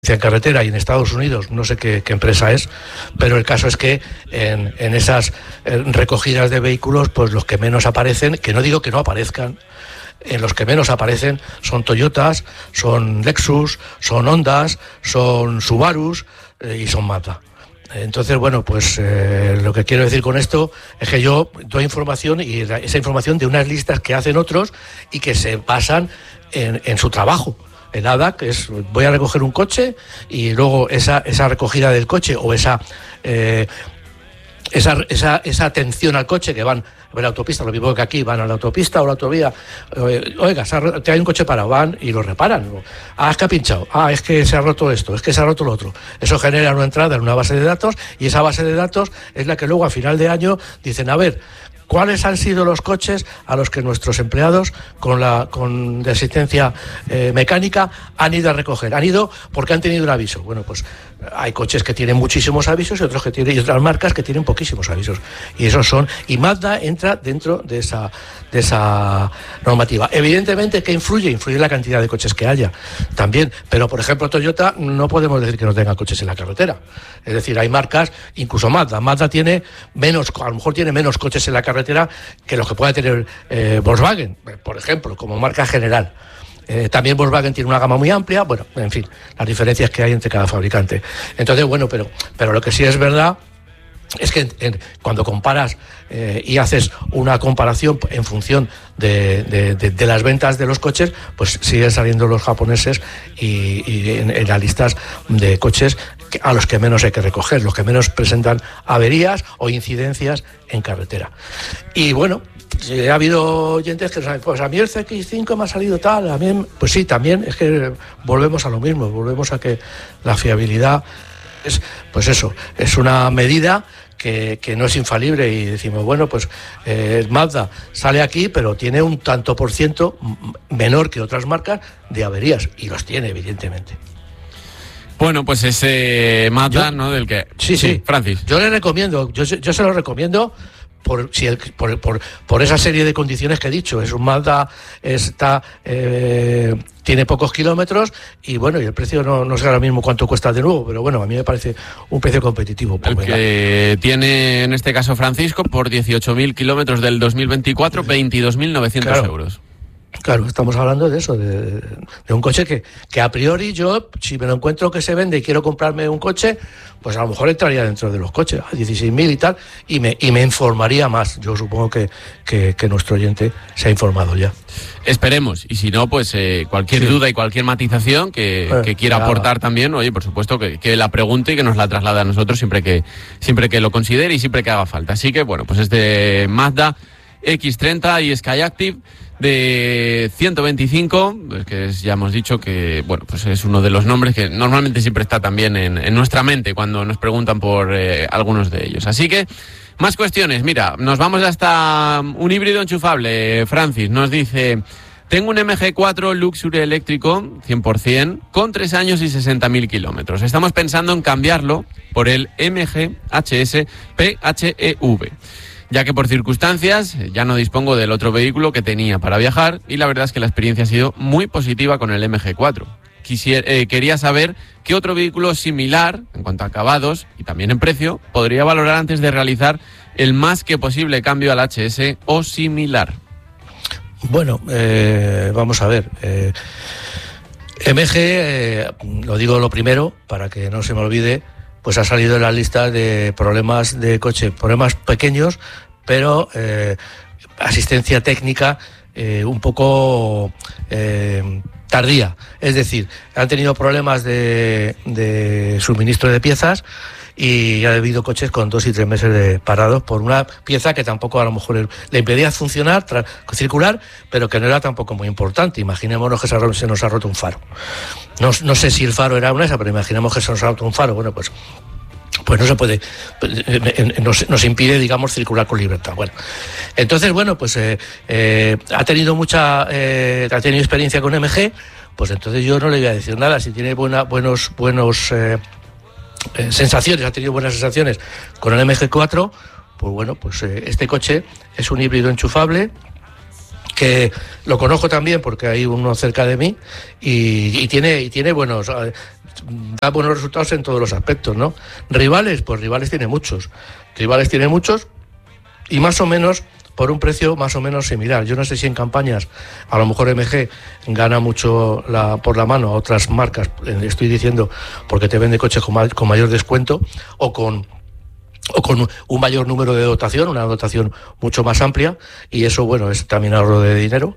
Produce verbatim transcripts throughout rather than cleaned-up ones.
en carretera y en Estados Unidos, no sé qué, qué empresa es, pero el caso es que en, en esas recogidas de vehículos, pues los que menos aparecen, que no digo que no aparezcan, en los que menos aparecen son Toyotas, son Lexus, son Hondas, son Subarus eh, y son Mazda. Entonces, bueno, pues eh, lo que quiero decir con esto es que yo doy información y esa información de unas listas que hacen otros y que se basan en, en su trabajo. El A D A, que es voy a recoger un coche y luego esa esa recogida del coche o esa eh, esa, esa esa atención al coche que van a la autopista, lo mismo que aquí, van a la autopista o la autovía, eh, oiga, se ha, te hay un coche parado, van y lo reparan. Ah, es que ha pinchado, ah, es que se ha roto esto, es que se ha roto lo otro. Eso genera una entrada en una base de datos y esa base de datos es la que luego a final de año dicen, a ver, ¿cuáles han sido los coches a los que nuestros empleados con la con de asistencia eh, mecánica han ido a recoger? Han ido porque han tenido un aviso. Bueno, pues hay coches que tienen muchísimos avisos y otros que tienen y otras marcas que tienen poquísimos avisos. Y esos son y Mazda entra dentro de esa de esa normativa. Evidentemente, ¿qué influye? Influye la cantidad de coches que haya también. Pero, por ejemplo, Toyota no podemos decir que no tenga coches en la carretera. Es decir, hay marcas, incluso Mazda. Mazda tiene menos, a lo mejor tiene menos coches en la carretera que los que pueda tener eh, Volkswagen, por ejemplo, como marca general. Eh, también Volkswagen tiene una gama muy amplia, bueno, en fin, las diferencias que hay entre cada fabricante. Entonces, bueno, pero, pero lo que sí es verdad es que en, en, cuando comparas eh, y haces una comparación en función de, de, de, de las ventas de los coches, pues siguen saliendo los japoneses y, y en, en las listas de coches a los que menos hay que recoger, los que menos presentan averías o incidencias en carretera. Y bueno, si ha habido oyentes que saben, pues a mí el C X cinco me ha salido tal, a mí, pues sí, también es que volvemos a lo mismo, volvemos a que la fiabilidad es, pues eso, es una medida que, que no es infalible y decimos, bueno, pues eh, Mazda sale aquí, pero tiene un tanto por ciento menor que otras marcas de averías, y los tiene, evidentemente. Bueno, pues ese Mazda, yo, ¿no? Del que... Sí, sí, sí, Francis. Yo le recomiendo, yo, yo se lo recomiendo por, si el, por, por, por esa serie de condiciones que he dicho. Es un Mazda, está... Eh, tiene pocos kilómetros y bueno, y el precio no, no sé ahora mismo cuánto cuesta de nuevo, pero bueno, a mí me parece un precio competitivo. El que tiene en este caso Francisco por dieciocho mil kilómetros del dos mil veinticuatro, veintidós mil novecientos claro. euros. Claro, estamos hablando de eso, de, de un coche que, que a priori yo, si me lo encuentro que se vende y quiero comprarme un coche, pues a lo mejor entraría dentro de los coches, a dieciséis mil y tal, y me, y me informaría más. Yo supongo que, que, que nuestro oyente se ha informado ya. Esperemos, y si no, pues eh, cualquier sí. duda y cualquier matización que, eh, que quiera claro. aportar también, oye, por supuesto que, que la pregunte y que nos la traslade a nosotros siempre que, siempre que lo considere y siempre que haga falta. Así que bueno, pues este Mazda X treinta y Skyactiv de ciento veinticinco, pues que es, ya hemos dicho que bueno, pues es uno de los nombres que normalmente siempre está también en, en nuestra mente cuando nos preguntan por eh, algunos de ellos. Así que más cuestiones. Mira, nos vamos hasta un híbrido enchufable. Francis nos dice: tengo un M G cuatro Luxury eléctrico cien por ciento con tres años y sesenta mil kilómetros. Estamos pensando en cambiarlo por el M G H S P H E V, ya que por circunstancias ya no dispongo del otro vehículo que tenía para viajar y la verdad es que la experiencia ha sido muy positiva con el M G cuatro. Quisiera, eh, quería saber qué otro vehículo similar, en cuanto a acabados y también en precio, podría valorar antes de realizar el más que posible cambio al H S o similar. Bueno, eh, vamos a ver. Eh, M G, eh, lo digo lo primero para que no se me olvide, pues ha salido en la lista de problemas de coche, problemas pequeños, pero eh, asistencia técnica eh, un poco eh, tardía. Es decir, han tenido problemas de, de suministro de piezas y ha habido coches con dos y tres meses de parados por una pieza que tampoco a lo mejor le impedía funcionar, tra- circular, pero que no era tampoco muy importante. Imaginémonos que se, se nos ha roto un faro. No, no sé si el faro era una esa, pero imaginemos que se nos ha roto un faro. Bueno, pues pues no se puede, nos, nos impide, digamos, circular con libertad. Bueno, entonces, bueno, pues eh, eh, ha tenido mucha, eh, ha tenido experiencia con M G, pues entonces yo no le voy a decir nada. Si tiene buena, buenos, buenos eh, eh, sensaciones, ha tenido buenas sensaciones con el M G cuatro, pues bueno, pues eh, este coche es un híbrido enchufable, que lo conozco también porque hay uno cerca de mí y, y tiene y tiene buenos da buenos resultados en todos los aspectos, ¿no? Rivales, pues rivales tiene muchos. Rivales tiene muchos y más o menos por un precio más o menos similar. Yo no sé si en campañas a lo mejor M G gana mucho la, por la mano a otras marcas, estoy diciendo porque te vende coches con, ma- con mayor descuento o con o con un mayor número de dotación, una dotación mucho más amplia, y eso, bueno, es también ahorro de dinero,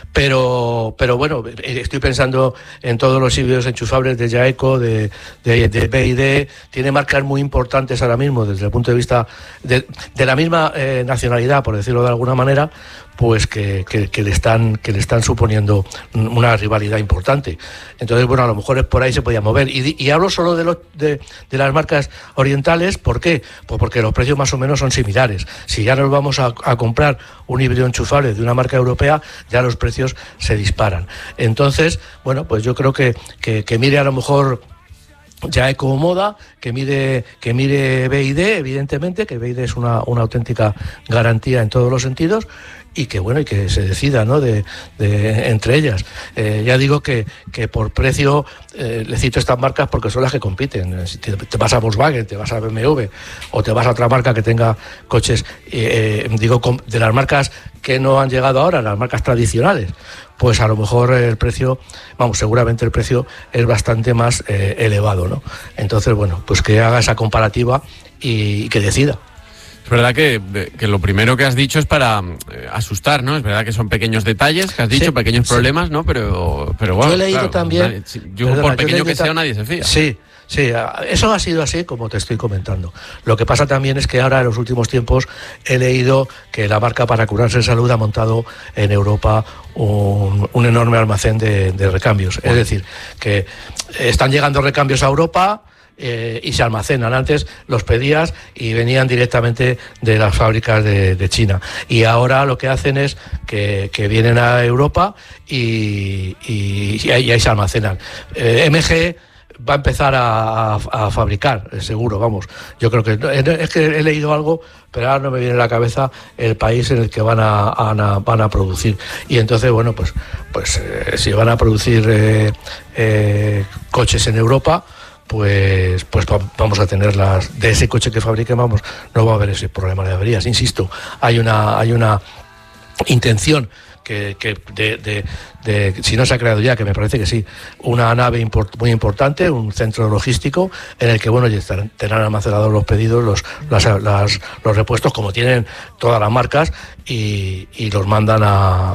pero pero bueno, estoy pensando en todos los híbridos enchufables de Jaeco, de, de, de B Y D, tiene marcas muy importantes ahora mismo desde el punto de vista de, de la misma eh, nacionalidad, por decirlo de alguna manera, pues que, que, que le están que le están suponiendo una rivalidad importante. Entonces, bueno, a lo mejor es por ahí se podía mover. Y, y hablo solo de, los, de, de las marcas orientales, ¿por qué? Pues porque los precios más o menos son similares. Si ya nos vamos a, a comprar un híbrido enchufable de una marca europea, ya los precios se disparan. Entonces, bueno, pues yo creo que, que, que mire a lo mejor Jaeco Moda, que mire, que mire B Y D, evidentemente, que B Y D es una, una auténtica garantía en todos los sentidos, y que bueno, y que se decida, ¿no?, de, de entre ellas. Eh, ya digo que, que por precio eh, le cito estas marcas porque son las que compiten. Si te, te vas a Volkswagen, te vas a B M W o te vas a otra marca que tenga coches, eh, digo, de las marcas que no han llegado ahora, las marcas tradicionales, pues a lo mejor el precio, vamos, seguramente el precio es bastante más eh, elevado, ¿no? Entonces, bueno, pues que haga esa comparativa y, y que decida. Es verdad que, que lo primero que has dicho es para eh, asustar, ¿no? Es verdad que son pequeños detalles que has dicho, sí, pequeños sí. problemas, ¿no? Pero, pero bueno, yo he leído claro, también... Nadie, yo, perdona, por pequeño que sea, ta- nadie se fía. Sí, sí, eso ha sido así como te estoy comentando. Lo que pasa también es que ahora en los últimos tiempos he leído que la marca Para Curarse en Salud ha montado en Europa un, un enorme almacén de, de recambios. Bueno. Es decir, que están llegando recambios a Europa... Eh, y se almacenan. Antes los pedías y venían directamente de las fábricas de, de China, y ahora lo que hacen es que, que vienen a Europa y, y, y, ahí, y ahí se almacenan. eh, M G va a empezar a, a, a fabricar, seguro, vamos. Yo creo que es que he leído algo, pero ahora no me viene a la cabeza el país en el que van a, a van a producir. Y entonces, bueno, pues pues eh, si van a producir eh, eh, coches en Europa, pues pues vamos a tener las de ese coche que fabriquen, vamos, no va a haber ese problema de averías. Insisto, hay una hay una intención que, que de, de, de si no se ha creado ya, que me parece que sí, una nave import, muy importante, un centro logístico en el que, bueno, ya estarán, tendrán almacenados los pedidos, los las, las, los repuestos, como tienen todas las marcas, y, y los mandan a,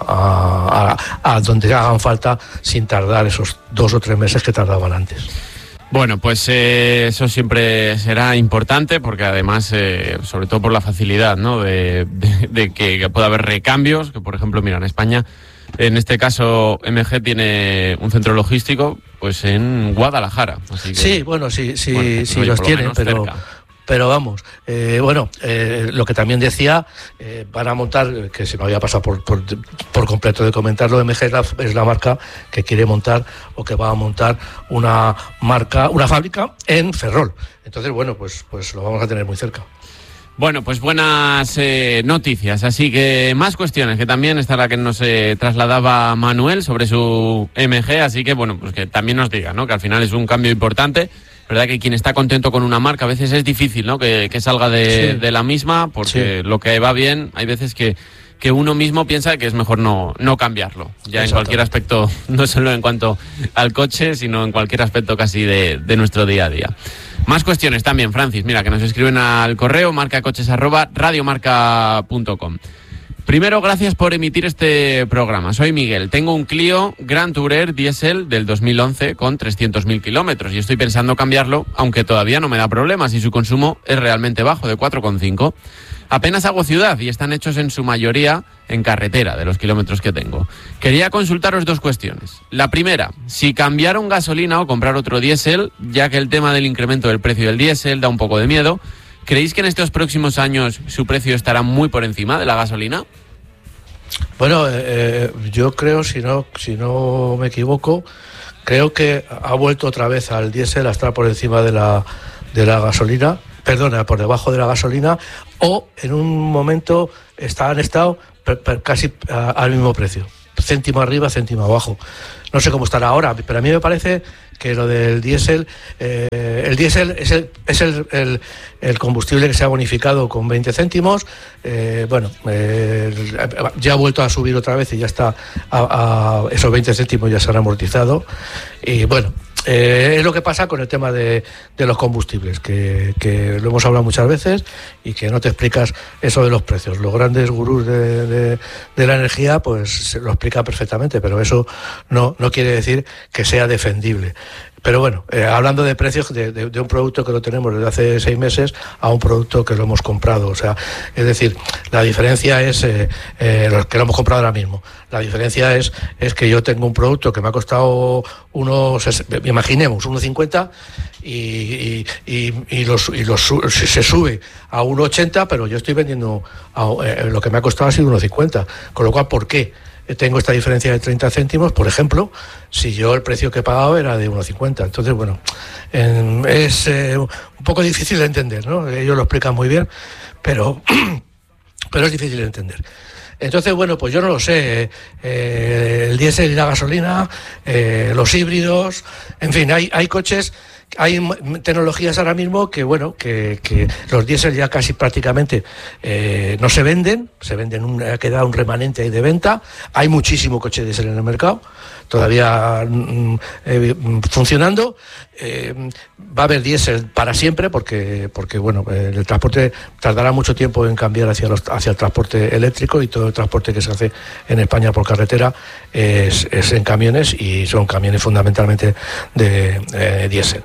a, a, a donde hagan falta sin tardar esos dos o tres meses que tardaban antes. Bueno, pues eh, eso siempre será importante, porque además, eh, sobre todo por la facilidad, ¿no?, de, de, de que, que pueda haber recambios, que por ejemplo, mira, en España, en este caso M G tiene un centro logístico pues en Guadalajara. Así que, sí, bueno, sí, sí, bueno, sí oye, los tienen, pero... cerca. Pero vamos, eh, bueno, eh, lo que también decía, eh, van a montar, que se me había pasado por, por, por completo de comentarlo, M G es la, es la marca que quiere montar o que va a montar una marca, una fábrica en Ferrol. Entonces, bueno, pues, pues lo vamos a tener muy cerca. Bueno, pues buenas eh, noticias. Así que más cuestiones, que también está la que nos eh, trasladaba Manuel sobre su M G, así que bueno, pues que también nos diga, ¿no?, que al final es un cambio importante. Verdad que quien está contento con una marca a veces es difícil, ¿no?, que, que salga de, sí. de la misma, porque sí. lo que va bien, hay veces que, que uno mismo piensa que es mejor no, no cambiarlo, ya en cualquier aspecto, no solo en cuanto al coche, sino en cualquier aspecto casi de, de nuestro día a día. Más cuestiones también, Francis, mira, que nos escriben al correo marcacoches arroba radiomarca punto com. Primero, gracias por emitir este programa. Soy Miguel. Tengo un Clio Grand Tourer diésel del dos mil once con trescientos mil kilómetros y estoy pensando cambiarlo, aunque todavía no me da problemas y su consumo es realmente bajo, de cuatro coma cinco. Apenas hago ciudad y están hechos en su mayoría en carretera, de los kilómetros que tengo. Quería consultaros dos cuestiones. La primera, si cambiar un gasolina o comprar otro diésel, ya que el tema del incremento del precio del diésel da un poco de miedo. ¿Creéis que en estos próximos años su precio estará muy por encima de la gasolina? Bueno, eh, yo creo, si no, si no me equivoco, creo que ha vuelto otra vez al diésel a estar por encima de la, de la gasolina, perdona, por debajo de la gasolina, o en un momento está, han estado per, per, casi a, al mismo precio, céntimo arriba, céntimo abajo. No sé cómo estará ahora, pero a mí me parece que lo del diésel, eh, el diésel es, el, es el, el, el combustible que se ha bonificado con veinte céntimos, eh, bueno, eh, ya ha vuelto a subir otra vez y ya está, a, a esos veinte céntimos ya se han amortizado, y bueno, Eh, es lo que pasa con el tema de, de los combustibles, que, que lo hemos hablado muchas veces y que no te explicas eso de los precios. Los grandes gurús de, de, de la energía pues se lo explican perfectamente, pero eso no, no quiere decir que sea defendible. Pero bueno, eh, hablando de precios de, de, de un producto que lo tenemos desde hace seis meses a un producto que lo hemos comprado, o sea, es decir, la diferencia es eh, eh, los que lo hemos comprado ahora mismo. La diferencia es es que yo tengo un producto que me ha costado unos, imaginemos, uno cincuenta y, y, y, y, los, y los, se sube a uno ochenta, pero yo estoy vendiendo a, eh, lo que me ha costado ha sido uno cincuenta. Con lo cual, ¿por qué tengo esta diferencia de treinta céntimos, por ejemplo, si yo el precio que he pagado era de uno cincuenta? Entonces, bueno, eh, es eh, un poco difícil de entender, ¿no? Ellos lo explican muy bien, pero, pero es difícil de entender. Entonces, bueno, pues yo no lo sé, eh, el diésel y la gasolina, eh, los híbridos, en fin, hay, hay coches, hay tecnologías ahora mismo que, bueno, que, que los diésel ya casi prácticamente eh, no se venden, se venden, un, ha quedado un remanente ahí de venta, hay muchísimo coche diésel en el mercado, todavía mm, eh, funcionando, eh, va a haber diésel para siempre porque, porque bueno, el transporte tardará mucho tiempo en cambiar hacia, los, hacia el transporte eléctrico, y todo el transporte que se hace en España por carretera es, es en camiones, y son camiones fundamentalmente de eh, diésel.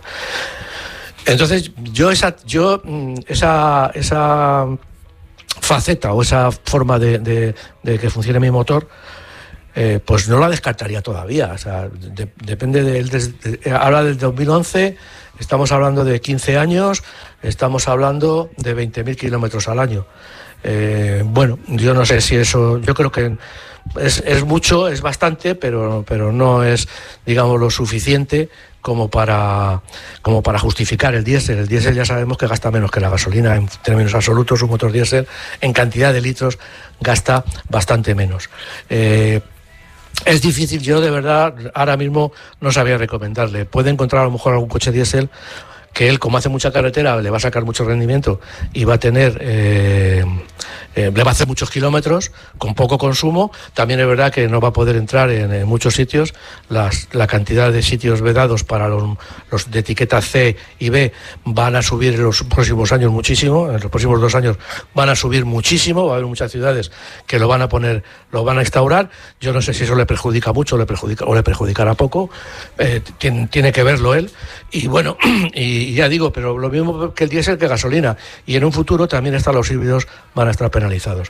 Entonces yo esa yo esa esa faceta o esa forma de, de, de que funcione mi motor, eh, pues no la descartaría todavía. O sea, de, depende del de, de, habla del dos mil once, estamos hablando de quince años, estamos hablando de veinte mil kilómetros al año. Eh, bueno, yo no sé si eso, yo creo que es, es mucho, es bastante, pero pero no es, digamos, lo suficiente como para como para justificar el diésel. El diésel ya sabemos que gasta menos que la gasolina en términos absolutos. Un motor diésel en cantidad de litros gasta bastante menos. Eh, es difícil, yo de verdad ahora mismo no sabría recomendarle. Puede encontrar a lo mejor algún coche diésel que él, como hace mucha carretera, le va a sacar mucho rendimiento y va a tener eh, eh, le va a hacer muchos kilómetros con poco consumo. También es verdad que no va a poder entrar en, en muchos sitios. Las, la cantidad de sitios vedados para los, los de etiqueta C y B van a subir en los próximos años muchísimo. En los próximos dos años van a subir muchísimo. Va a haber muchas ciudades que lo van a poner, lo van a instaurar. Yo no sé si eso le perjudica mucho o le perjudica, o le perjudicará poco. Eh, tiene, tiene que verlo él. Y bueno, y Y ya digo, pero lo mismo que el diésel que gasolina, y en un futuro también hasta los híbridos van a estar penalizados.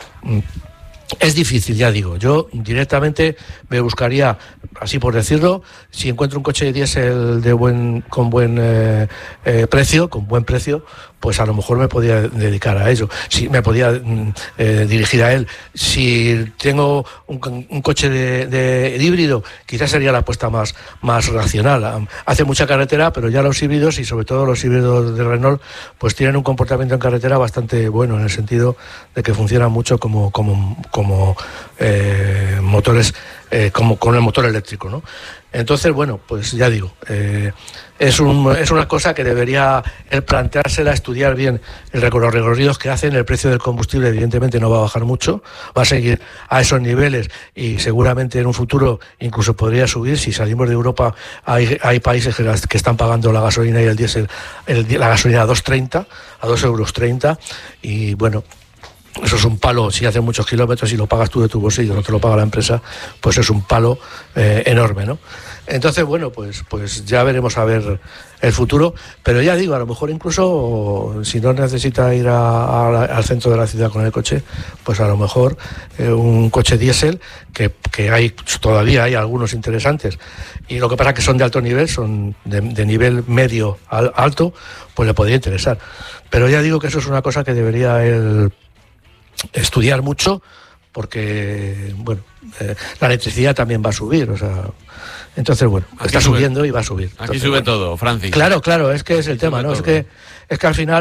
Es difícil, ya digo, yo directamente me buscaría, así por decirlo, si encuentro un coche de diésel de buen, con buen eh, eh, precio, con buen precio, pues a lo mejor me podía dedicar a ello, si me podía eh, dirigir a él. Si tengo un, un coche de, de, de híbrido, quizás sería la apuesta más, más racional. Hace mucha carretera, pero ya los híbridos, y sobre todo los híbridos de Renault, pues tienen un comportamiento en carretera bastante bueno, en el sentido de que funcionan mucho como, como, como eh, motores, eh, como con el motor eléctrico, ¿no? Entonces, bueno, pues ya digo, eh, es, un, es una cosa que debería él planteársela, estudiar bien el recorrido, los recorridos que hacen. El precio del combustible evidentemente no va a bajar mucho, va a seguir a esos niveles, y seguramente en un futuro incluso podría subir. Si salimos de Europa, hay, hay países que, las, que están pagando la gasolina y el diésel, el, la gasolina a dos treinta, a dos euros treinta, y bueno, eso es un palo. Si haces muchos kilómetros y lo pagas tú de tu bolsillo, no te lo paga la empresa, pues es un palo eh, enorme, ¿no? Entonces, bueno, pues pues ya veremos a ver el futuro, pero ya digo, a lo mejor incluso si no necesita ir a, a, al centro de la ciudad con el coche, pues a lo mejor eh, un coche diésel, que, que hay todavía hay algunos interesantes, y lo que pasa es que son de alto nivel, son de, de nivel medio al, alto, pues le podría interesar. Pero ya digo que eso es una cosa que debería él estudiar mucho, porque bueno, eh, la electricidad también va a subir, o sea, entonces bueno, aquí está sube, subiendo y va a subir. Aquí entonces, sube bueno, todo, Francis. Claro, claro, es que es el aquí tema, ¿no? Todo. Es que es que al final,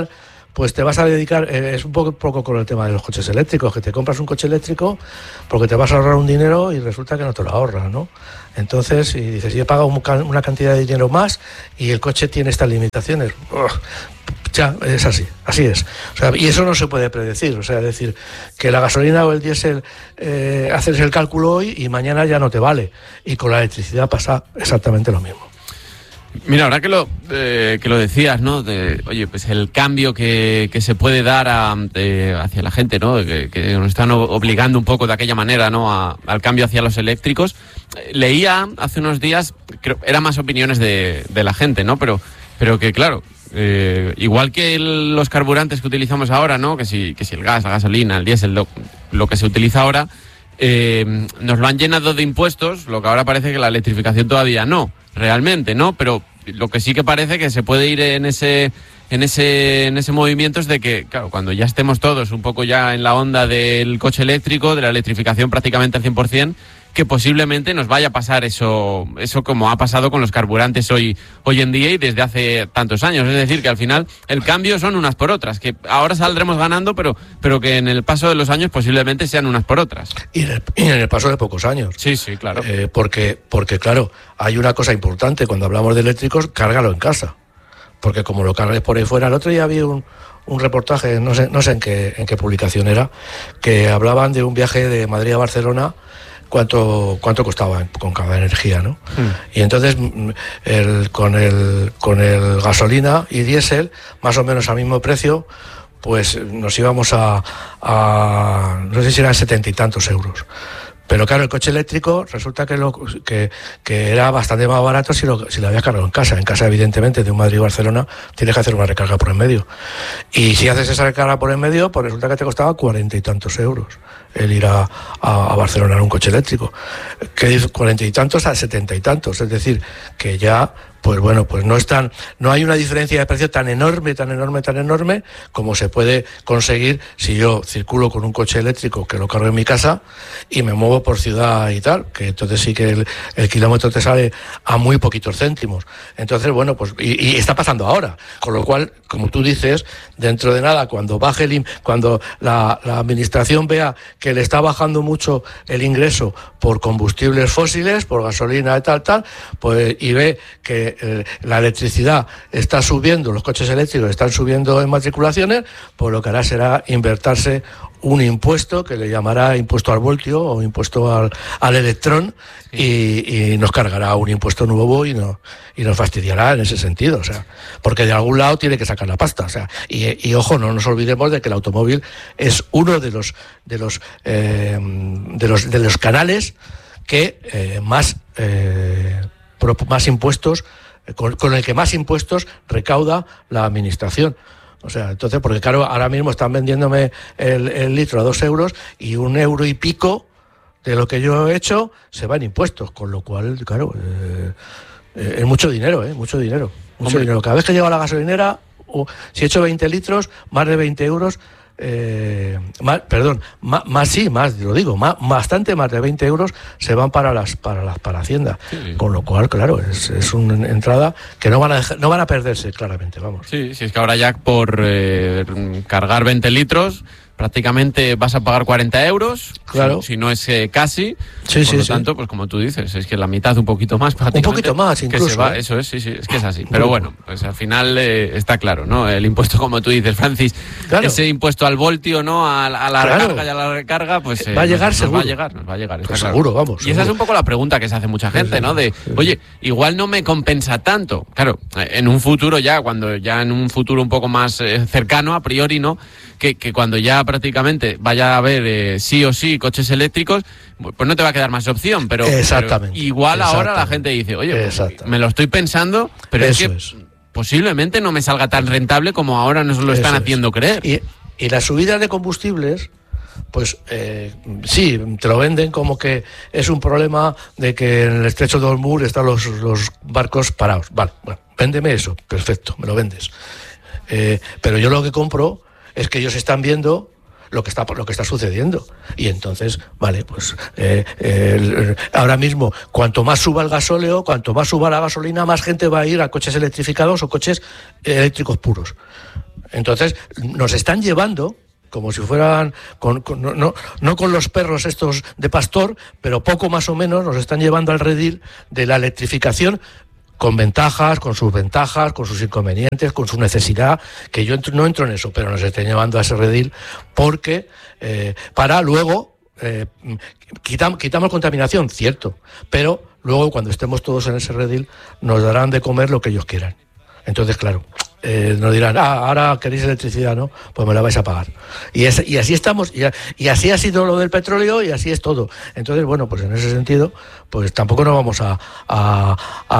pues te vas a dedicar, eh, es un poco, poco con el tema de los coches eléctricos, que te compras un coche eléctrico porque te vas a ahorrar un dinero y resulta que no te lo ahorras, ¿no? Entonces, y dices, yo he pagado una cantidad de dinero más y el coche tiene estas limitaciones. Ugh, ya, es así, así es. O sea, y eso no se puede predecir. O sea, es decir, que la gasolina o el diésel, eh, haces el cálculo hoy y mañana ya no te vale. Y con la electricidad pasa exactamente lo mismo. Mira, ahora que lo eh, que lo decías, ¿no? De, oye, pues el cambio que, que se puede dar a, de, hacia la gente, ¿no? Que, que nos están obligando un poco de aquella manera, ¿no? A, al cambio hacia los eléctricos. Leía hace unos días, creo, eran más opiniones de, de la gente, ¿no? Pero, pero que claro, eh, igual que el, los carburantes que utilizamos ahora, ¿no? Que si, que si el gas, la gasolina, el diésel, lo, lo que se utiliza ahora, eh, nos lo han llenado de impuestos, lo que ahora parece que la electrificación todavía no. Realmente, ¿no? Pero lo que sí que parece que se puede ir en ese en ese en ese movimiento es de que, claro, cuando ya estemos todos un poco ya en la onda del coche eléctrico, de la electrificación prácticamente al cien por ciento, que posiblemente nos vaya a pasar eso eso como ha pasado con los carburantes hoy hoy en día y desde hace tantos años. Es decir, que al final el cambio son unas por otras, que ahora saldremos ganando, pero pero que en el paso de los años posiblemente sean unas por otras. Y en el, y en el paso de pocos años. Sí, sí, claro. Eh, porque, porque, claro, hay una cosa importante. Cuando hablamos de eléctricos, cárgalo en casa. Porque como lo cargues por ahí fuera, el otro día vi un, un reportaje, no sé, no sé en qué, en qué publicación era, que hablaban de un viaje de Madrid a Barcelona, cuánto cuánto costaba con cada energía, ¿no? Mm. Y entonces el, con el con el gasolina y diésel, más o menos al mismo precio, pues nos íbamos a, a no sé si eran setenta y tantos euros. Pero claro, el coche eléctrico resulta que, lo, que, que era bastante más barato si lo, si lo habías cargado en casa. En casa, evidentemente, de un Madrid a Barcelona, tienes que hacer una recarga por en medio. Y si haces esa recarga por en medio, pues resulta que te costaba cuarenta y tantos euros el ir a, a, a Barcelona en un coche eléctrico. Que dice cuarenta y tantos a setenta y tantos. Es decir, que ya, pues bueno, pues no es tan, no hay una diferencia de precio tan enorme, tan enorme, tan enorme como se puede conseguir si yo circulo con un coche eléctrico que lo cargo en mi casa y me muevo por ciudad y tal, que entonces sí que el, el kilómetro te sale a muy poquitos céntimos. Entonces, bueno, pues y, y está pasando ahora, con lo cual, como tú dices, dentro de nada, cuando baje el, cuando la, la administración vea que le está bajando mucho el ingreso por combustibles fósiles, por gasolina y tal, tal, pues y ve que eh, la electricidad está subiendo, los coches eléctricos están subiendo en matriculaciones, pues lo que hará será invertirse un impuesto que le llamará impuesto al voltio o impuesto al, al electrón, sí. y, y nos cargará un impuesto nuevo y, no, y nos fastidiará en ese sentido, o sea, porque de algún lado tiene que sacar la pasta, o sea, y, y ojo, no nos olvidemos de que el automóvil es uno de los de los eh, de los de los canales que eh, más eh, pro, más impuestos con, con el que más impuestos recauda la administración. O sea, entonces, porque claro, ahora mismo están vendiéndome el, el litro a dos euros y un euro y pico de lo que yo he hecho se va en impuestos, con lo cual, claro, eh, eh, es mucho dinero, eh, mucho dinero, mucho Hombre. dinero. Cada vez que llego a la gasolinera, o si he hecho veinte litros, más de veinte euros, eh, más, perdón, más, más sí, más, lo digo, más, bastante más de veinte euros se van para las para las para Hacienda, sí. Con lo cual, claro, es, es una entrada que no van a dejar, no van a perderse, claramente, vamos. Sí, sí, es que ahora ya por eh, cargar veinte litros prácticamente vas a pagar cuarenta euros, claro. si, si no es eh, casi, sí, por sí, lo sí. tanto, pues como tú dices, es que la mitad, un poquito más prácticamente. Un poquito más, incluso. Que se va, ¿eh? Eso es, sí, sí, es que es así. Pero bueno, pues al final eh, está claro, ¿no? El impuesto, como tú dices, Francis, claro. Ese impuesto al voltio, ¿no? A, a la claro. recarga y a la recarga, pues... Eh, va a llegar nos, seguro. Nos va a llegar, nos va a llegar, está pues claro. Seguro, vamos. Y seguro. esa es un poco la pregunta que se hace mucha gente, sí, ¿no? De, sí. Oye, igual no me compensa tanto. Claro, en un futuro ya, cuando ya en un futuro un poco más eh, cercano, a priori, ¿no? Que, que cuando ya prácticamente vaya a haber eh, sí o sí coches eléctricos, pues no te va a quedar más opción, pero, exactamente, pero igual exactamente. Ahora la gente dice, oye, pues, me lo estoy pensando, pero Eso es que es. posiblemente no me salga tan rentable como ahora nos lo están Eso haciendo es. creer. Y, y las subidas de combustibles, pues eh, sí, te lo venden como que es un problema de que en el estrecho de Hormuz están los, los barcos parados. Vale, bueno, véndeme eso, perfecto, me lo vendes. Eh, pero yo lo que compro es que ellos están viendo lo que está lo que está sucediendo y entonces vale pues eh, eh, ahora mismo cuanto más suba el gasóleo, cuanto más suba la gasolina, más gente va a ir a coches electrificados o coches eléctricos puros. Entonces, nos están llevando como si fueran, con, con, no, no, no con los perros estos de pastor, pero poco más o menos nos están llevando al redil de la electrificación, con ventajas, con sus ventajas, con sus inconvenientes, con su necesidad, que yo entro, no entro en eso, pero nos están llevando a ese redil porque, eh, para luego, eh, quitam, quitamos contaminación, cierto, pero luego cuando estemos todos en ese redil nos darán de comer lo que ellos quieran. Entonces, claro, eh, nos dirán, ah, ahora queréis electricidad, ¿no? Pues me la vais a pagar. Y, es, y así estamos, y, a, y así ha sido lo del petróleo, y así es todo. Entonces, bueno, pues en ese sentido, pues tampoco nos vamos a, a,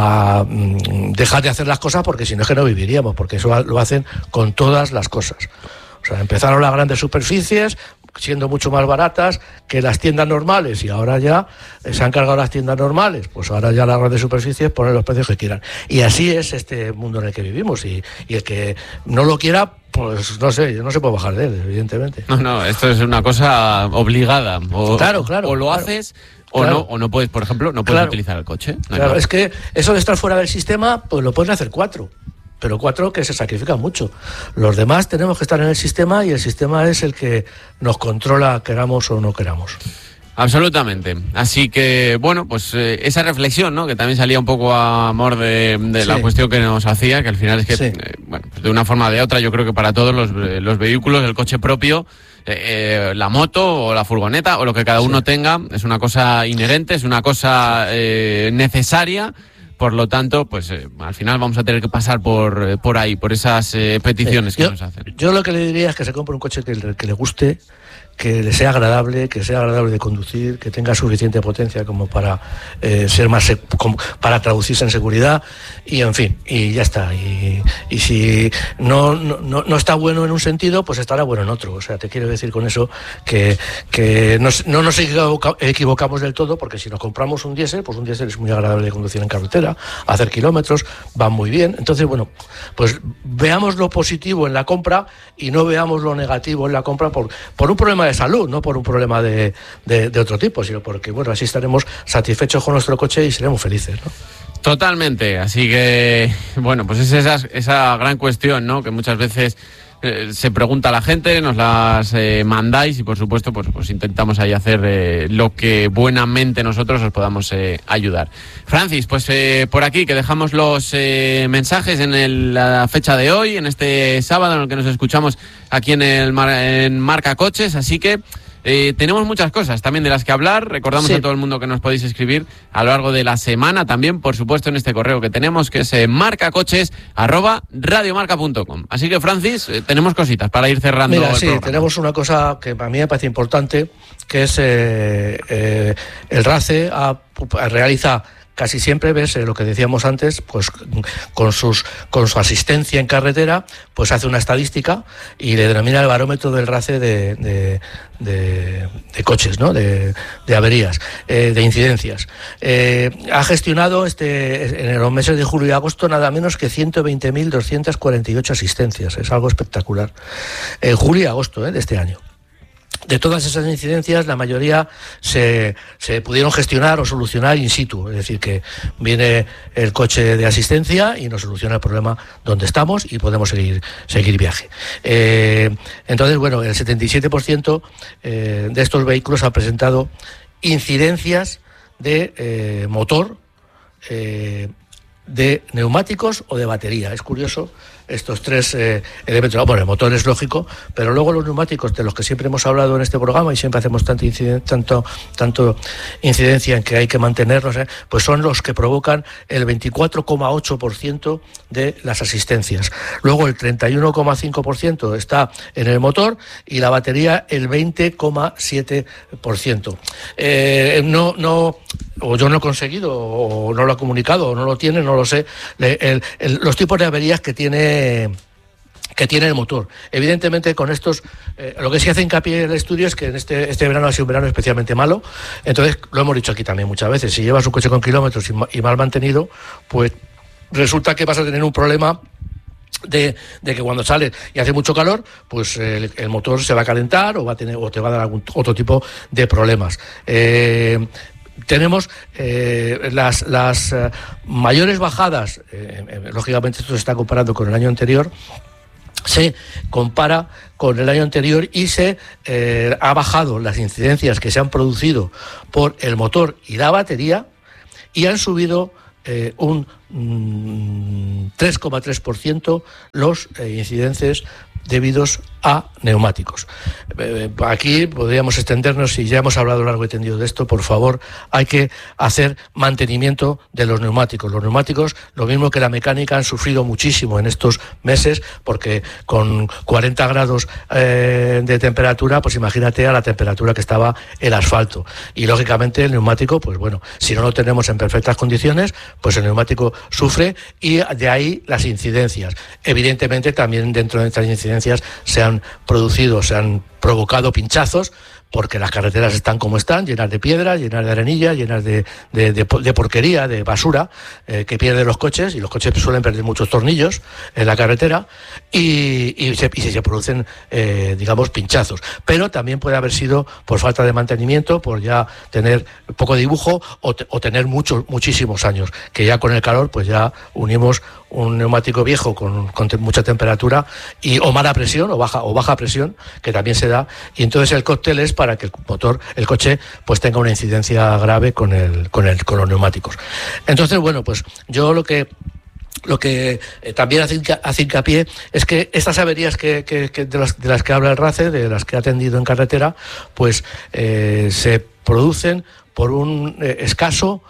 a dejar de hacer las cosas, porque si no es que no viviríamos, porque eso lo hacen con todas las cosas. O sea, empezaron las grandes superficies, siendo mucho más baratas que las tiendas normales, y ahora ya se han cargado las tiendas normales, pues ahora ya las grandes superficies ponen los precios que quieran. Y así es este mundo en el que vivimos, y, y el que no lo quiera, pues no sé, no se puede bajar de él, evidentemente. No, no, esto es una cosa obligada. O, claro, claro. O lo claro. haces... O, claro. no, o no puedes, por ejemplo, no puedes claro. utilizar el coche. No claro, es que eso de estar fuera del sistema, pues lo pueden hacer cuatro. Pero cuatro que se sacrifican mucho. Los demás tenemos que estar en el sistema, y el sistema es el que nos controla, queramos o no queramos. Absolutamente. Así que, bueno, pues eh, esa reflexión, ¿no? Que también salía un poco a amor de, de sí. la cuestión que nos hacía, que al final es que, sí. eh, bueno, pues de una forma o de otra, yo creo que para todos los, los vehículos, el coche propio, eh, eh, la moto o la furgoneta o lo que cada uno sí. tenga, es una cosa inherente, es una cosa eh, necesaria. Por lo tanto, pues eh, al final vamos a tener que pasar por, eh, por ahí, por esas eh, peticiones sí, yo, que nos hacen. Yo lo que le diría es que se compre un coche que, que le guste, que le sea agradable, que sea agradable de conducir, que tenga suficiente potencia como para eh, ser más como para traducirse en seguridad, y en fin, y ya está. Y, y si no, no, no está bueno en un sentido, pues estará bueno en otro. O sea, te quiero decir con eso que, que nos, no nos equivoca, equivocamos del todo, porque si nos compramos un diésel, pues un diésel es muy agradable de conducir en carretera, hacer kilómetros, va muy bien. Entonces, bueno, pues veamos lo positivo en la compra y no veamos lo negativo en la compra por, por un problema de salud, no por un problema de, de, de otro tipo, sino porque, bueno, así estaremos satisfechos con nuestro coche y seremos felices, ¿no? Totalmente, así que, bueno, pues es esa, esa gran cuestión, ¿no? Que muchas veces eh, se pregunta a la gente, nos las eh, mandáis, y por supuesto, pues, pues intentamos ahí hacer eh, lo que buenamente nosotros os podamos eh, ayudar. Francis, pues eh, por aquí que dejamos los eh, mensajes en el, la fecha de hoy, en este sábado en el que nos escuchamos aquí en el en Marca Coches, así que Eh, tenemos muchas cosas también de las que hablar. Recordamos sí. a todo el mundo que nos podéis escribir a lo largo de la semana, también por supuesto en este correo que tenemos, que es eh, marcacoches arroba radiomarca punto com. Así que, Francis, eh, tenemos cositas para ir cerrando. Mira, el sí, programa. Tenemos una cosa que para mí me parece importante, que es eh, eh, el RACE a, a realiza casi siempre, ves eh, lo que decíamos antes, pues con sus con su asistencia en carretera, pues hace una estadística y le denomina el barómetro del RACE de, de, de, de coches, ¿no? De, de averías, eh, de incidencias. Eh, ha gestionado este en los meses de julio y agosto nada menos que ciento veinte mil doscientas cuarenta y ocho asistencias. Es algo espectacular. En julio y agosto eh, de este año. De todas esas incidencias, la mayoría se, se pudieron gestionar o solucionar in situ, es decir, que viene el coche de asistencia y nos soluciona el problema donde estamos y podemos seguir, seguir viaje. Eh, entonces, bueno, el setenta y siete por ciento eh, de estos vehículos ha presentado incidencias de eh, motor, eh, de neumáticos o de batería. Es curioso estos tres eh, elementos. Bueno, el motor es lógico, pero luego los neumáticos, de los que siempre hemos hablado en este programa y siempre hacemos tanto inciden- tanto, tanto incidencia en que hay que mantenerlos, eh, pues son los que provocan el veinticuatro coma ocho por ciento de las asistencias. Luego el treinta y uno coma cinco por ciento está en el motor y la batería el veinte coma siete por ciento. Eh, no, no, o yo no he conseguido, o no lo ha comunicado, o no lo tiene, no lo sé, el, el, el, los tipos de averías que tiene que tiene el motor. Evidentemente con estos, eh, lo que sí hace hincapié en el estudio es que en este, este verano ha sido un verano especialmente malo. Entonces, lo hemos dicho aquí también muchas veces, si llevas un coche con kilómetros y, y mal mantenido, pues resulta que vas a tener un problema De, de que cuando sales y hace mucho calor, pues el, el motor se va a calentar o va a tener o te va a dar algún otro tipo de problemas. Eh, Tenemos eh, las, las eh, mayores bajadas, eh, eh, lógicamente esto se está comparando con el año anterior, se compara con el año anterior y se eh, ha bajado las incidencias que se han producido por el motor y la batería y han subido eh, un mmm, tres coma tres por ciento los eh, incidentes debidos a neumáticos. Eh, aquí podríamos extendernos, y ya hemos hablado largo y tendido de esto. Por favor, hay que hacer mantenimiento de los neumáticos. Los neumáticos, lo mismo que la mecánica, han sufrido muchísimo en estos meses, porque con cuarenta grados eh, de temperatura, pues imagínate a la temperatura que estaba el asfalto. Y lógicamente el neumático, pues bueno, si no lo tenemos en perfectas condiciones, pues el neumático sufre, y de ahí las incidencias. Evidentemente también dentro de estas incidencias se han producido, se han provocado pinchazos, porque las carreteras están como están, llenas de piedras, llenas de arenilla, llenas de, de, de, de porquería, de basura, eh, que pierden los coches, y los coches suelen perder muchos tornillos en la carretera, y, y, se, y se producen, eh, digamos, pinchazos. Pero también puede haber sido por falta de mantenimiento, por ya tener poco dibujo, o, te, o tener muchos, muchísimos años, que ya con el calor pues ya unimos un neumático viejo con, con te, mucha temperatura y o mala presión o baja o baja presión, que también se da, y entonces el cóctel es para que el motor, el coche, pues tenga una incidencia grave con el con el con los neumáticos. Entonces, bueno, pues yo lo que Lo que eh, también hace, hace hincapié es que estas averías que, que, que de, las, de las que habla el RACE, de las que ha atendido en carretera, pues eh, se producen por un eh, escaso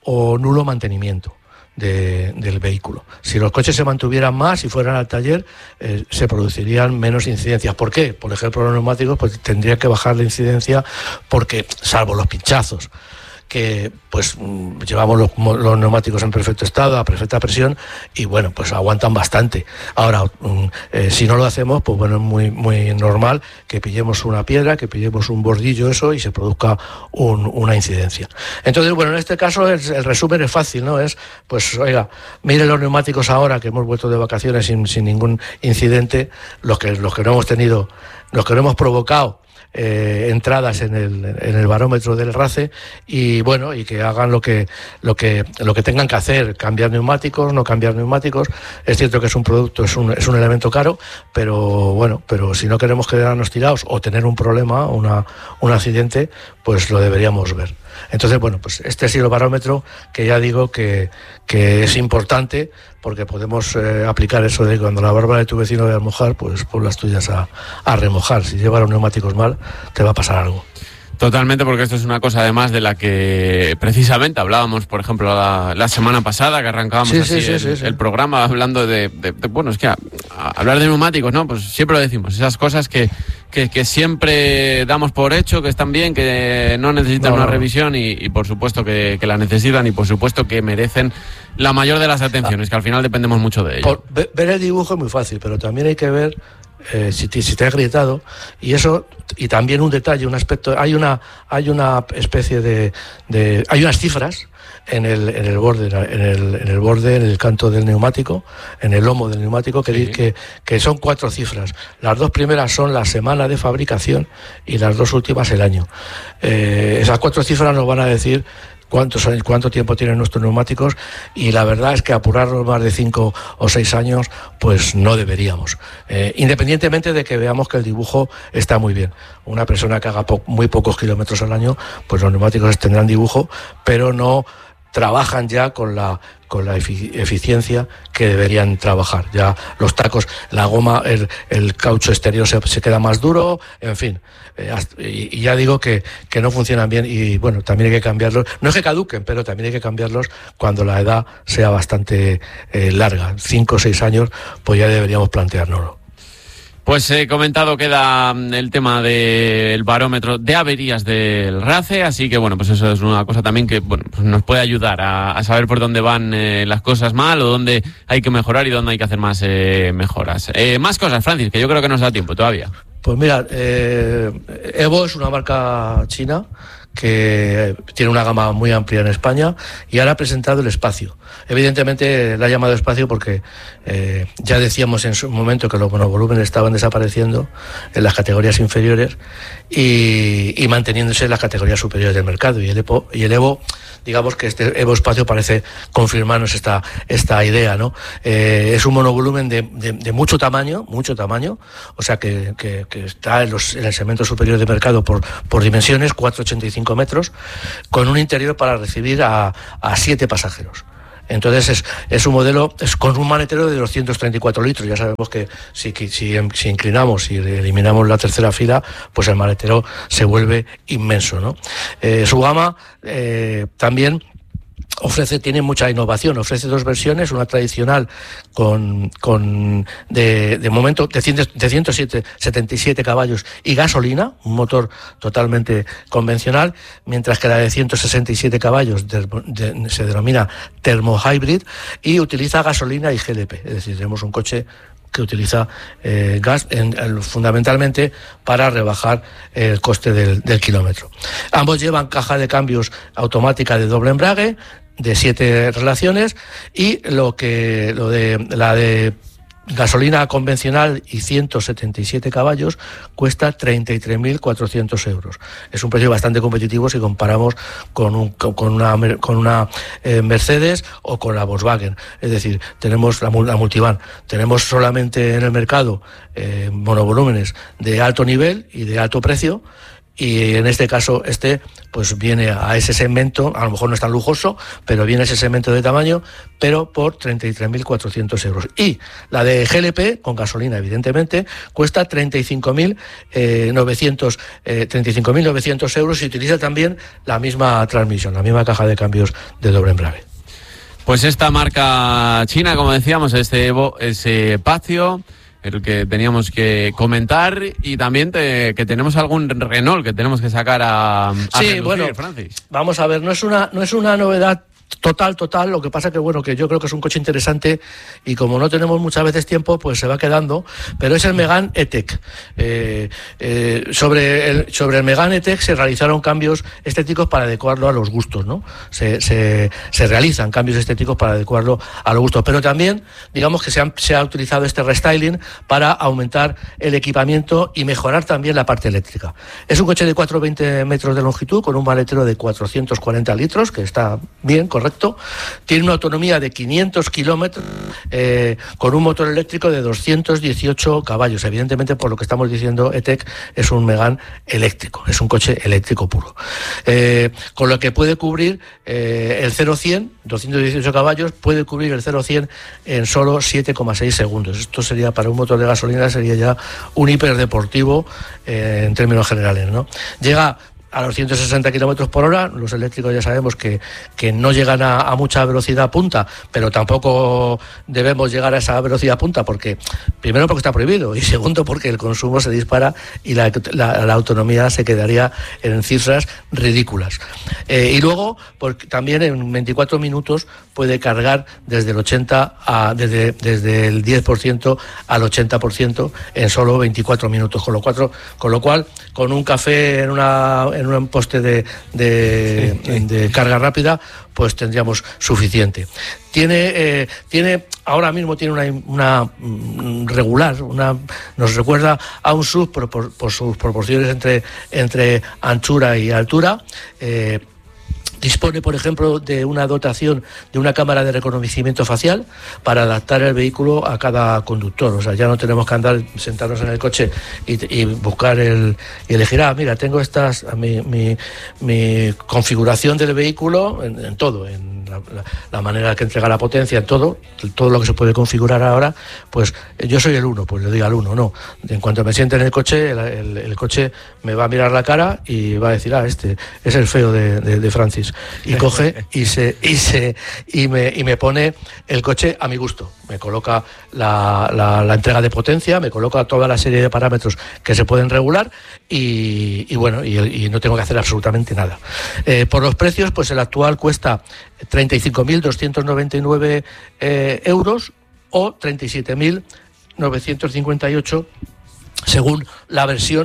o nulo mantenimiento De, del vehículo. Si los coches se mantuvieran más y fueran al taller, eh, se producirían menos incidencias. ¿Por qué? Por ejemplo, los neumáticos, pues tendría que bajar la incidencia, porque, salvo los pinchazos, que pues llevamos los, los neumáticos en perfecto estado, a perfecta presión, y bueno, pues aguantan bastante. Ahora, eh, si no lo hacemos, pues bueno, es muy, muy normal que pillemos una piedra, que pillemos un bordillo, eso, y se produzca un, una incidencia. Entonces, bueno, en este caso el, el resumen es fácil, ¿no? Es, pues, oiga, miren los neumáticos ahora que hemos vuelto de vacaciones sin, sin ningún incidente, los que, los que no hemos tenido, los que no hemos provocado Eh, entradas en el, en el barómetro del RACE, y bueno, y que hagan lo que lo que lo que tengan que hacer, cambiar neumáticos, no cambiar neumáticos. Es cierto que es un producto, es un, es un elemento caro, pero bueno, pero si no queremos quedarnos tirados o tener un problema, una, un accidente, pues lo deberíamos ver. Entonces, bueno, pues este ha sido el barómetro, que ya digo que, que es importante, porque podemos eh, aplicar eso de cuando la barba de tu vecino vaya a mojar, pues pon las tuyas a, a remojar. Si llevas los neumáticos mal, te va a pasar algo. Totalmente, porque esto es una cosa además de la que precisamente hablábamos, por ejemplo, la, la semana pasada, que arrancábamos sí, así sí, el, sí, sí. el programa hablando de, de, de bueno, es que a, a hablar de neumáticos, ¿no? Pues siempre lo decimos, esas cosas que, que, que siempre damos por hecho, que están bien, que no necesitan no, una no. revisión y, y por supuesto que, que la necesitan, y por supuesto que merecen la mayor de las atenciones, ah. que al final dependemos mucho de ello. Por, ver el dibujo es muy fácil, pero también hay que ver Eh, si, te, si te has grietado, y eso, y también un detalle, un aspecto, hay una hay una especie de, de hay unas cifras en el en el borde en el en el borde en el canto del neumático, en el lomo del neumático, que sí. que que son cuatro cifras. Las dos primeras son la semana de fabricación y las dos últimas el año. Eh, esas cuatro cifras nos van a decir cuántos cuánto tiempo tienen nuestros neumáticos, y la verdad es que apurarlos más de cinco o seis años pues no deberíamos, eh, independientemente de que veamos que el dibujo está muy bien. Una persona que haga po- muy pocos kilómetros al año, pues los neumáticos tendrán dibujo, pero no trabajan ya con la con la efic- eficiencia que deberían trabajar. Ya los tacos, la goma, el, el caucho exterior se, se queda más duro, en fin. Eh, hasta, y, y ya digo que, que no funcionan bien, y bueno, también hay que cambiarlos. No es que caduquen, pero también hay que cambiarlos cuando la edad sea bastante eh, larga. Cinco o seis años, pues ya deberíamos planteárnoslo. Pues he comentado queda el tema del barómetro de averías del RACE, así que bueno, pues eso es una cosa también que bueno, pues nos puede ayudar a, a saber por dónde van eh, las cosas mal, o dónde hay que mejorar y dónde hay que hacer más eh, mejoras. Eh, más cosas, Francis, que yo creo que nos da tiempo todavía. Pues mira, eh, Evo es una marca china que tiene una gama muy amplia en España, y ahora ha presentado el Espacio. Evidentemente la ha llamado Espacio porque eh, ya decíamos en su momento que los monovolúmenes estaban desapareciendo en las categorías inferiores y, y manteniéndose en las categorías superiores del mercado, y el Evo, y el Evo digamos que este Evo Espacio parece confirmarnos esta, esta idea, ¿no? Eh, es un monovolumen de, de, de mucho tamaño, mucho tamaño, o sea que, que, que está en, los, en el segmento superior de mercado por, por dimensiones, cuatro coma ochenta y cinco metros, con un interior para recibir a, a siete pasajeros. Entonces es, es un modelo es con un maletero de doscientos treinta y cuatro litros. Ya sabemos que si, si, si inclinamos y eliminamos la tercera fila, pues el maletero se vuelve inmenso, ¿no? Eh, su gama eh, también ofrece, tiene mucha innovación, ofrece dos versiones, una tradicional con, con de, de momento de, cien, de ciento setenta y siete caballos y gasolina, un motor totalmente convencional, mientras que la de ciento sesenta y siete caballos de, de, se denomina Thermo Hybrid y utiliza gasolina y G L P, es decir, tenemos un coche que utiliza eh, gas en, en, fundamentalmente para rebajar el coste del, del kilómetro. Ambos llevan caja de cambios automática de doble embrague de siete relaciones, y lo que lo de la de gasolina convencional y ciento setenta y siete caballos cuesta treinta y tres mil cuatrocientos euros. Es un precio bastante competitivo si comparamos con, un, con una, con una eh, Mercedes o con la Volkswagen. Es decir, tenemos la, la Multivan. Tenemos solamente en el mercado eh, monovolúmenes de alto nivel y de alto precio, y en este caso este pues viene a ese segmento, a lo mejor no es tan lujoso, pero viene a ese segmento de tamaño, pero por treinta y tres mil cuatrocientos euros. Y la de G L P, con gasolina evidentemente, cuesta treinta y cinco mil novecientos euros, y utiliza también la misma transmisión, la misma caja de cambios de doble embrague. Pues esta marca china, como decíamos, este Evo, ese Espacio, el que teníamos que comentar, y también te, que tenemos algún Renault que tenemos que sacar a, a sí, relucir, bueno, Francis. Vamos a ver, no es una, no es una novedad total, total, lo que pasa que bueno, que yo creo que es un coche interesante, y como no tenemos muchas veces tiempo, pues se va quedando, pero es el Megane E-Tech. Eh, eh, sobre, el, sobre el Megane E-Tech se realizaron cambios estéticos para adecuarlo a los gustos, ¿no? Se, se, se realizan cambios estéticos para adecuarlo a los gustos, pero también, digamos que se, han, se ha utilizado este restyling para aumentar el equipamiento y mejorar también la parte eléctrica. Es un coche de cuatrocientos veinte metros de longitud, con un maletero de cuatrocientos cuarenta litros, que está bien, correcto. Tiene una autonomía de quinientos kilómetros, eh, con un motor eléctrico de doscientos dieciocho caballos. Evidentemente, por lo que estamos diciendo, E-Tech es un Megane eléctrico, es un coche eléctrico puro. Eh, con lo que puede cubrir eh, el cero a cien, doscientos dieciocho caballos, puede cubrir el cero a cien en solo siete coma seis segundos. Esto sería, para un motor de gasolina, sería ya un hiperdeportivo eh, en términos generales, ¿no? Llega a los ciento sesenta kilómetros por hora. Los eléctricos ya sabemos que, que no llegan a, a mucha velocidad punta, pero tampoco debemos llegar a esa velocidad punta, porque primero porque está prohibido, y segundo porque el consumo se dispara y la, la, la autonomía se quedaría en cifras ridículas. Eh, y luego, porque también en veinticuatro minutos puede cargar desde el ochenta a, desde, desde el diez por ciento al ochenta por ciento en solo veinticuatro minutos, con lo, cuatro, con lo cual con un café en una en un poste de, de, sí, sí. de carga rápida, pues tendríamos suficiente. Tiene, eh, tiene ahora mismo tiene una, una regular, una, nos recuerda a un S U V por, por, por sus proporciones entre, entre anchura y altura. Eh, Dispone, por ejemplo, de una dotación de una cámara de reconocimiento facial para adaptar el vehículo a cada conductor. O sea, ya no tenemos que andar, sentarnos en el coche y, y buscar el y elegir, ah, mira, tengo estas, mi, mi, mi configuración del vehículo en, en todo, en la, la, la manera que entrega la potencia, en todo, todo lo que se puede configurar ahora. Pues yo soy el uno, pues le digo al uno, no. En cuanto me siente en el coche, el, el, el coche me va a mirar la cara y va a decir, ah, este es el feo de, de, de Francis. Y coge y se y se y me y me pone el coche a mi gusto. Me coloca la, la, la entrega de potencia, me coloca toda la serie de parámetros que se pueden regular, y, y bueno, y, y no tengo que hacer absolutamente nada. Eh, por los precios, pues el actual cuesta treinta y cinco mil doscientos noventa y nueve eh, euros o treinta y siete mil novecientos cincuenta y ocho según la versión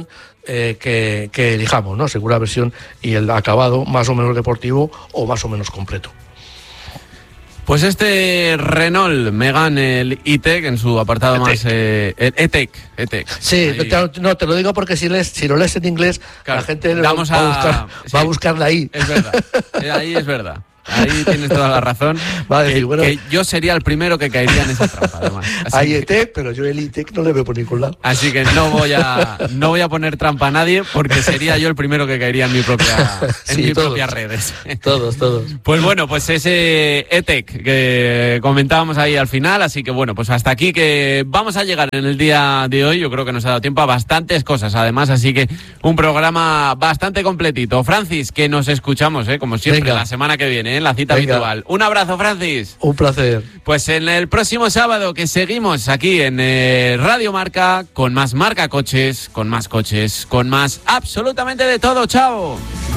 eh, que, que elijamos, ¿no? Según la versión y el acabado más o menos deportivo o más o menos completo. Pues este Renault Megane, el E-Tech, en su apartado E-Tech. más... Eh, el E-Tech, E-Tech. Sí, te, no, te lo digo porque si, lees, si lo lees en inglés, claro, la gente vamos va, a, a buscar, sí, va a buscarla ahí. Es verdad, ahí es verdad. Ahí tienes toda la razón. Va a decir, que, bueno, que yo sería el primero que caería en esa trampa, además. Hay E T, pero yo el E-Tech no le veo por ningún lado. Así que no voy a no voy a poner trampa a nadie porque sería yo el primero que caería en mi propia en sí, mis todos, propias redes. Todos, todos. Pues bueno, pues ese E-Tech que comentábamos ahí al final, así que bueno, pues hasta aquí que vamos a llegar en el día de hoy. Yo creo que nos ha dado tiempo a bastantes cosas, además, así que un programa bastante completito. Francis, que nos escuchamos, ¿eh? Como siempre, Venga. la semana que viene, en ¿eh? la cita Venga. habitual. Un abrazo, Francis. Un placer. Pues en el próximo sábado que seguimos aquí en eh, Radio Marca con más Marca Coches, con más coches, con más absolutamente de todo. ¡Chao!